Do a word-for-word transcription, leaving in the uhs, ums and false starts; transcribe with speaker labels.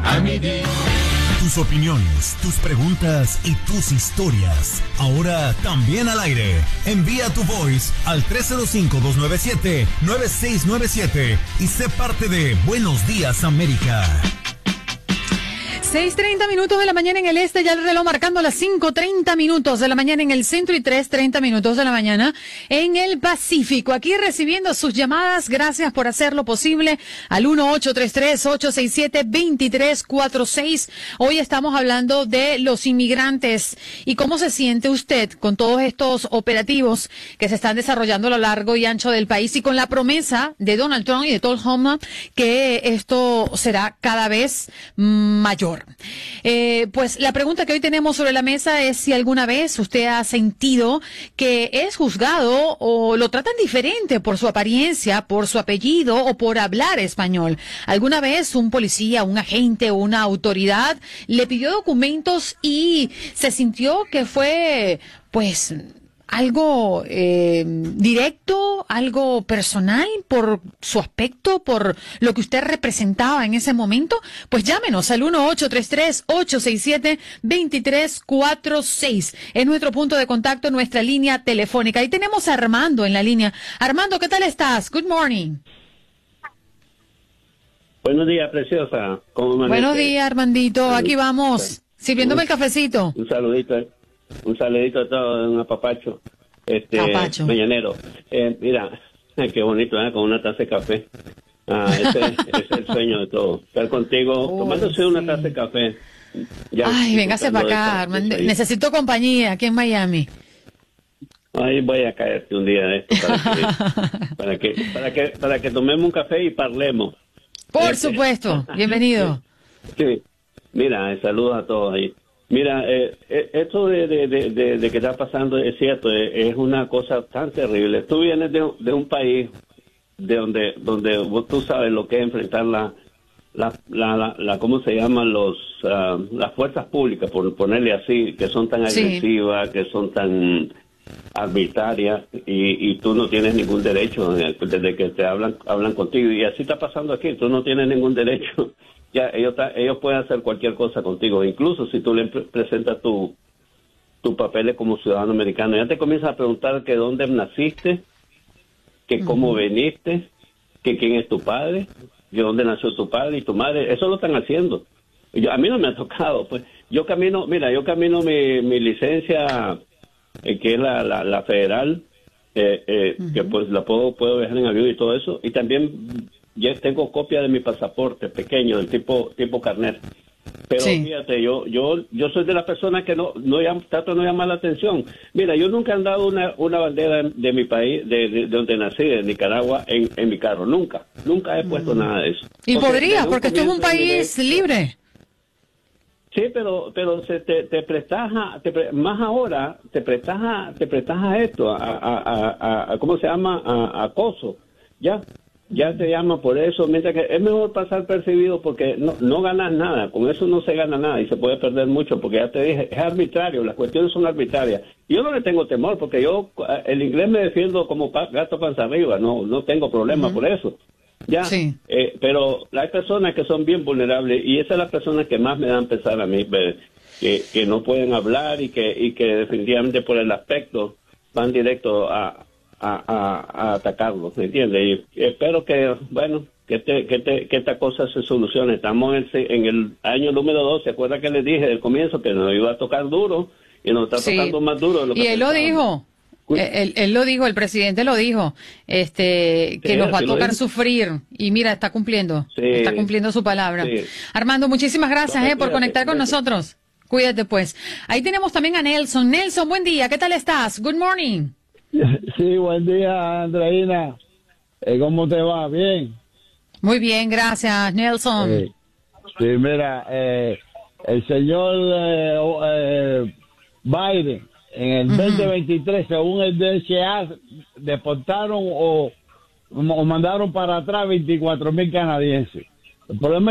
Speaker 1: Tus opiniones, tus preguntas y tus historias. Ahora también al aire. Envía tu voice al tres cero cinco, dos nueve siete, nueve seis nueve siete y sé parte de Buenos Días América.
Speaker 2: seis treinta minutos de la mañana en el este, ya el reloj marcando las cinco treinta minutos de la mañana en el centro y tres treinta minutos de la mañana en el Pacífico. Aquí recibiendo sus llamadas, gracias por hacerlo posible al uno ocho tres tres, ocho seis siete, dos tres cuatro seis. Hoy estamos hablando de los inmigrantes y cómo se siente usted con todos estos operativos que se están desarrollando a lo largo y ancho del país y con la promesa de Donald Trump y de Tom Homan que esto será cada vez mayor. Eh, pues la pregunta que hoy tenemos sobre la mesa es si alguna vez usted ha sentido que es juzgado o lo tratan diferente por su apariencia, por su apellido o por hablar español. ¿Alguna vez un policía, un agente o una autoridad le pidió documentos y se sintió que fue, pues, algo eh, directo, algo personal por su aspecto, por lo que usted representaba en ese momento? Pues llámenos al uno ocho tres tres, ocho seis siete, dos tres cuatro seis. Es nuestro punto de contacto, nuestra línea telefónica. Ahí tenemos a Armando en la línea. Armando, ¿qué tal estás? Good morning.
Speaker 3: Buenos días, preciosa. ¿Cómo amanece?
Speaker 2: Buenos días, Armandito. Aquí vamos, sirviéndome el cafecito.
Speaker 3: Un saludito, un saludito a todos, un apapacho, este,
Speaker 2: Papacho.
Speaker 3: mañanero. Eh, mira, qué bonito, ¿eh? Con una taza de café. Ah, ese, ese es el sueño de todo. Estar contigo,
Speaker 2: Oh,
Speaker 3: tomándose
Speaker 2: sí.
Speaker 3: una taza de café. Ya,
Speaker 2: Ay, véngase para acá,
Speaker 3: esta-
Speaker 2: Armando.
Speaker 3: esta-
Speaker 2: Necesito compañía aquí en Miami.
Speaker 3: Ahí voy a caerte un día de esto para que, para que, para que, para que tomemos un café y parlemos.
Speaker 2: Por
Speaker 3: Este.
Speaker 2: supuesto. Bienvenido.
Speaker 3: Sí, mira, eh, saludos a todos ahí. Mira, eh, eh, esto de, de, de, de, de que está pasando es cierto, eh, es una cosa tan terrible. Tú vienes de, de un país de donde donde vos, tú sabes lo que es enfrentar la, la, la, la, la ¿cómo se llaman? los uh, las fuerzas públicas, por ponerle así, que son tan
Speaker 2: Sí.
Speaker 3: agresivas, que son tan arbitrarias y, y tú no tienes ningún derecho eh, desde que te hablan hablan contigo, y así está pasando aquí. Tú no tienes ningún derecho. Ya ellos ta- ellos pueden hacer cualquier cosa contigo, incluso si tú le pre- presentas tu tu papeles como ciudadano americano, ya te comienzan a preguntar que dónde naciste, que cómo veniste, que quién es tu padre, que dónde nació tu padre y tu madre. Eso lo están haciendo. Yo, a mí no me ha tocado, pues. Yo camino, mira, yo camino mi, mi licencia, eh, que es la, la, la federal, eh, eh, uh-huh. que pues la puedo puedo viajar en avión y todo eso, y también ya tengo copia de mi pasaporte pequeño, del tipo tipo carnet. Pero sí. Fíjate, yo yo yo soy de las personas que no no llam, trato de no llamar la atención. Mira, yo nunca he andado una una bandera de mi país, de, de, de donde nací, de Nicaragua, en, en mi carro. Nunca, nunca he puesto mm. nada de eso.
Speaker 2: Y porque podrías, porque esto es un país miré, libre.
Speaker 3: Sí, pero pero se te, te prestaja, te pre, más ahora, te prestaja, te prestaja esto, a, a, a, a ¿cómo se llama? A, a acoso, ¿ya? Ya te llama por eso, mientras que es mejor pasar percibido porque no, no ganas nada, con eso no se gana nada y se puede perder mucho, porque ya te dije, es arbitrario, las cuestiones son arbitrarias. Yo no le tengo temor porque yo el inglés me defiendo como pa, gato panza arriba, no no tengo problema uh-huh. por eso. Ya, sí. eh, pero hay personas que son bien vulnerables y esas son las personas que más me dan pesar a mí, que, que no pueden hablar y que, y que definitivamente por el aspecto van directo a... A, a, a atacarlos, ¿me entiendes? Y espero que, bueno, que, te, que, te, que esta cosa se solucione. Estamos en el, en el año número dos, ¿se acuerda que les dije del comienzo que nos iba a tocar duro? Y nos está sí. tocando más duro de lo que
Speaker 2: Y él lo dijo, él, él lo dijo, el presidente lo dijo, este que sí, nos va a tocar sufrir, y mira, está cumpliendo, sí. está cumpliendo su palabra. Sí. Armando, muchísimas gracias no, eh, por conectar con gracias. nosotros. Cuídate pues. Ahí tenemos también a Nelson. Nelson, buen día, ¿qué tal estás? Good morning.
Speaker 4: Sí, buen día, Andreina. Eh, ¿Cómo te va? ¿Bien?
Speaker 2: Muy bien, gracias, Nelson.
Speaker 4: Eh, sí, mira, eh, el señor eh, eh, Biden, en el uh-huh. veinte veintitrés, según el D H A, deportaron o, o mandaron para atrás veinticuatro mil canadienses. El problema